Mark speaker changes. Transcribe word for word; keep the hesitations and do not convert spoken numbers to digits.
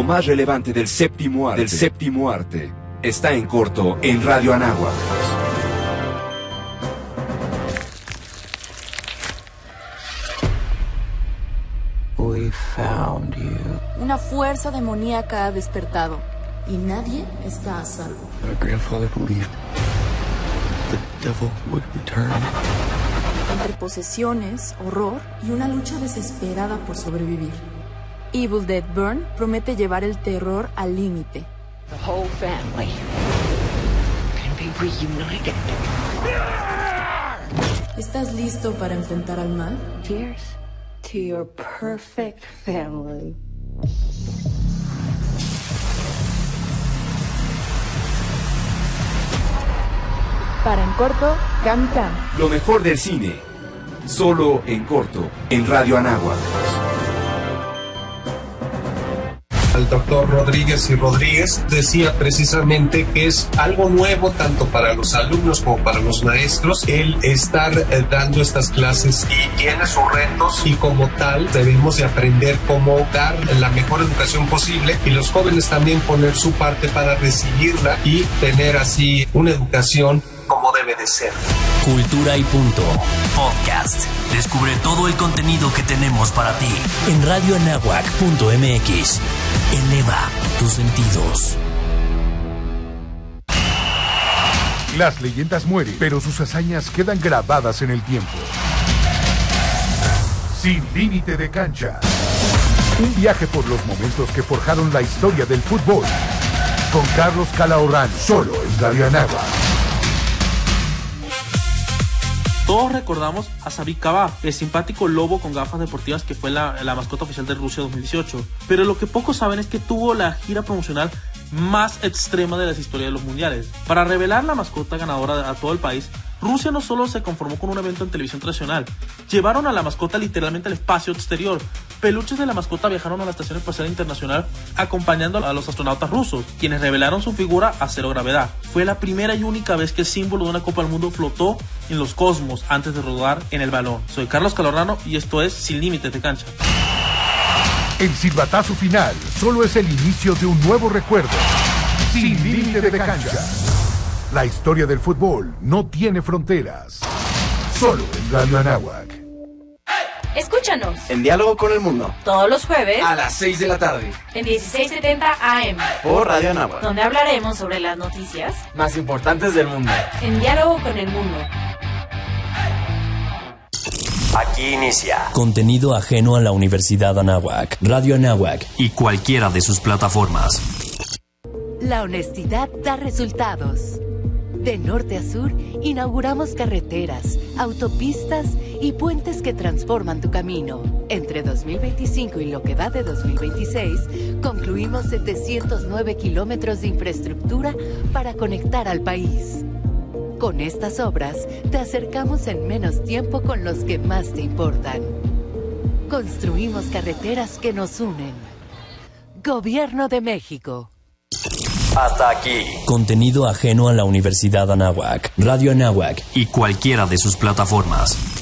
Speaker 1: más relevante del séptimo arte, del séptimo arte está en corto en Radio Anáhuac.
Speaker 2: We found you.
Speaker 3: Una fuerza demoníaca ha despertado y nadie está a salvo.
Speaker 2: My grandfather believed the devil would return.
Speaker 3: Entre posesiones, horror y una lucha desesperada por sobrevivir, Evil Dead Burn promete llevar el terror al límite.
Speaker 4: The whole family can be reunited.
Speaker 3: ¿Estás listo para enfrentar al mal?
Speaker 4: Cheers to your perfect family.
Speaker 3: Para En Corto, Cami Cam.
Speaker 1: Lo mejor del cine, solo en corto en Radio Anáhuac.
Speaker 5: El doctor Rodríguez y Rodríguez decía precisamente que es algo nuevo tanto para los alumnos como para los maestros el estar eh, dando estas clases, y tiene sus retos, y como tal debemos de aprender cómo dar la mejor educación posible, y los jóvenes también poner su parte para recibirla y tener así una educación como debe de ser.
Speaker 6: Cultura y punto. Podcast. Descubre todo el contenido que tenemos para ti en radio anáhuac punto m x. Eleva tus sentidos.
Speaker 7: Las leyendas mueren, pero sus hazañas quedan grabadas en el tiempo. Sin límite de cancha. Un viaje por los momentos que forjaron la historia del fútbol. Con Carlos Calahorrano, solo en Radio Anáhuac.
Speaker 8: Todos recordamos a Sabik Kaba, el simpático lobo con gafas deportivas que fue la, la mascota oficial de Rusia dos mil dieciocho. Pero lo que pocos saben es que tuvo la gira promocional más extrema de las historias de los mundiales. Para revelar la mascota ganadora a todo el país, Rusia no solo se conformó con un evento en televisión tradicional, llevaron a la mascota literalmente al espacio exterior. Peluches de la mascota viajaron a la Estación Espacial Internacional acompañando a los astronautas rusos, quienes revelaron su figura a cero gravedad. Fue la primera y única vez que el símbolo de una Copa del Mundo flotó en los cosmos antes de rodar en el balón. Soy Carlos Calahorrano y esto es Sin Límites de Cancha.
Speaker 7: El silbatazo final solo es el inicio de un nuevo recuerdo. Sin límite de cancha. La historia del fútbol no tiene fronteras. Solo en Radio Anáhuac.
Speaker 9: Escúchanos
Speaker 10: en Diálogo con el Mundo
Speaker 9: todos los jueves
Speaker 10: a las seis de la tarde
Speaker 9: en dieciséis setenta A M
Speaker 10: por Radio Anáhuac,
Speaker 9: donde hablaremos sobre las noticias
Speaker 10: más importantes del mundo.
Speaker 9: En Diálogo con el Mundo.
Speaker 6: Aquí inicia contenido ajeno a la Universidad Anáhuac, Radio Anáhuac y cualquiera de sus plataformas.
Speaker 11: La honestidad da resultados. De norte a sur, inauguramos carreteras, autopistas y puentes que transforman tu camino. Entre dos mil veinticinco y lo que va de dos mil veintiséis, concluimos setecientos nueve kilómetros de infraestructura para conectar al país. Con estas obras, te acercamos en menos tiempo con los que más te importan. Construimos carreteras que nos unen. Gobierno de México.
Speaker 6: Hasta aquí. Contenido ajeno a la Universidad Anáhuac, Radio Anáhuac y cualquiera de sus plataformas.